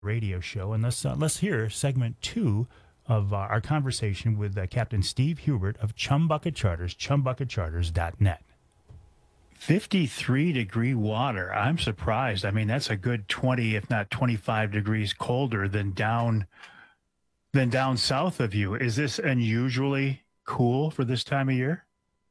radio show, and let's hear segment two of our conversation with Captain Steve Hubert of Chumbucket Charters, chumbucketcharters.net. 53-degree water. I'm surprised. I mean, that's a good 20, if not 25 degrees colder than down south of you. Is this unusually cool for this time of year?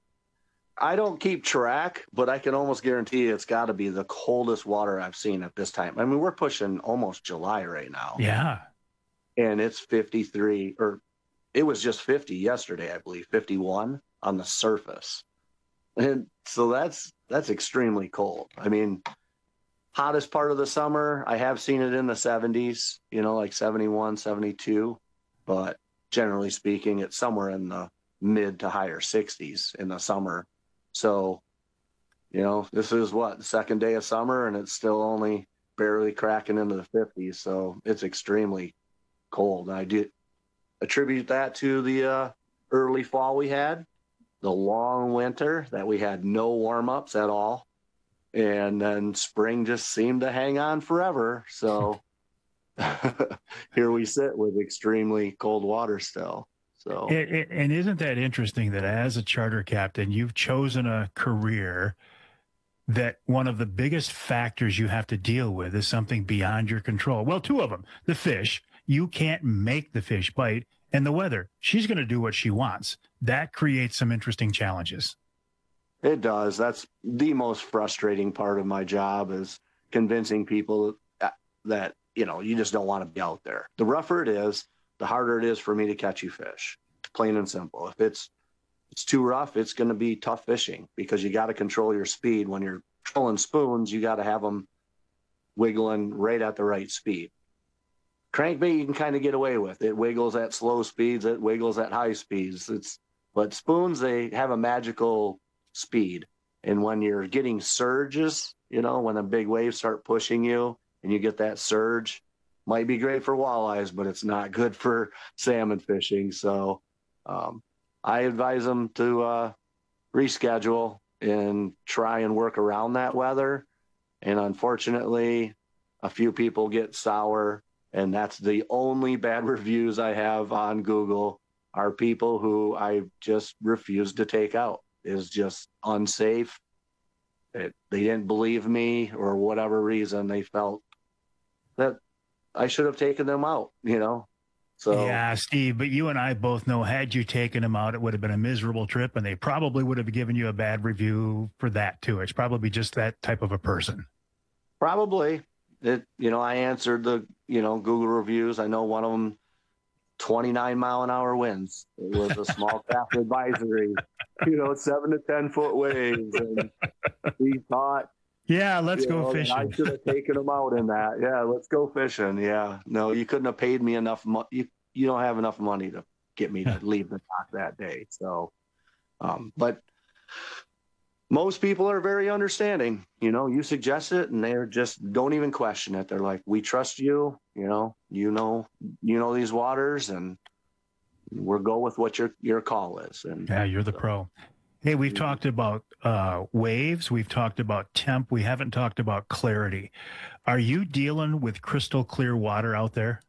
I don't keep track, but I can almost guarantee it's got to be the coldest water I've seen at this time. I mean, we're pushing almost July right now. Yeah. And it's 53, or it was just 50 yesterday, I believe, 51 on the surface. And so that's extremely cold. I mean, hottest part of the summer, I have seen it in the 70s, like 71, 72. But generally speaking, it's somewhere in the mid to higher 60s in the summer. So, this is the second day of summer, and it's still only barely cracking into the 50s. So it's extremely cold. And I do attribute that to the early fall we had, the long winter that we had no warm-ups at all. And then spring just seemed to hang on forever. So here we sit with extremely cold water still. So, and isn't that interesting that as a charter captain, you've chosen a career that one of the biggest factors you have to deal with is something beyond your control? Well, two of them, the fish. You can't make the fish bite, and the weather. She's going to do what she wants. That creates some interesting challenges. It does. That's the most frustrating part of my job, is convincing people that, you just don't want to be out there. The rougher it is, the harder it is for me to catch you fish, plain and simple. If it's too rough, it's going to be tough fishing, because you got to control your speed. When you're trolling spoons, you got to have them wiggling right at the right speed. Crankbait you can kind of get away with. It wiggles at slow speeds, it wiggles at high speeds. But spoons, they have a magical speed. And when you're getting surges, when the big waves start pushing you and you get that surge, might be great for walleyes, but it's not good for salmon fishing. So I advise them to reschedule and try and work around that weather. And unfortunately, a few people get sour, and that's the only bad reviews I have on Google, are people who I just refuse to take out. Is just unsafe. They didn't believe me, or whatever reason, they felt that I should have taken them out, So yeah, Steve, but you and I both know, had you taken them out, it would have been a miserable trip, and they probably would have given you a bad review for that too. It's probably just that type of a person. Probably. I answered the, Google reviews. I know one of them, 29-mile-an-hour winds. It was a small craft advisory, 7 to 10 foot waves. And he thought, yeah, let's go fishing. I should have taken him out in that. Yeah, let's go fishing. Yeah, no, you couldn't have paid me enough. You don't have enough money to get me to leave the dock that day. So, but most people are very understanding. You suggest it, and they're just don't even question it. They're like, "We trust you. You know these waters, and we'll go with what your call is." And yeah, you're the pro. Hey, we've talked about waves. We've talked about temp. We haven't talked about clarity. Are you dealing with crystal clear water out there?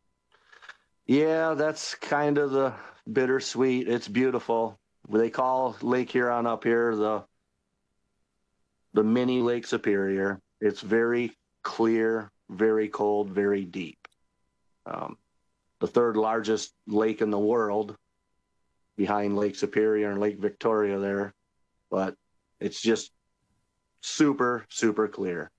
Yeah, that's kind of the bittersweet. It's beautiful. They call Lake Huron up here the mini Lake Superior. It's very clear, very cold, very deep. The third largest lake in the world, behind Lake Superior and Lake Victoria there, but it's just super, super clear.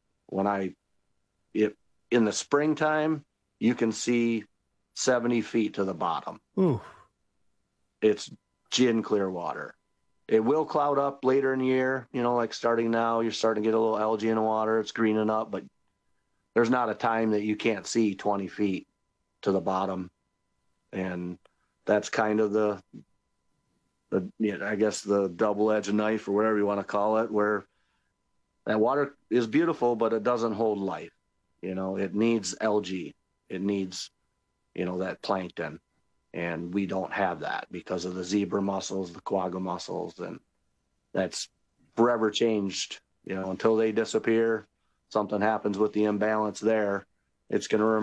In the springtime, you can see 70 feet to the bottom. Ooh. It's gin clear water. It will cloud up later in the year, like starting now, you're starting to get a little algae in the water, it's greening up, but there's not a time that you can't see 20 feet to the bottom. And that's kind of I guess the double-edged knife, or whatever you want to call it, where that water is beautiful, but it doesn't hold life. It needs algae. It needs, that plankton. And we don't have that because of the zebra mussels, the quagga mussels, and that's forever changed. Until they disappear, something happens with the imbalance there, It's going to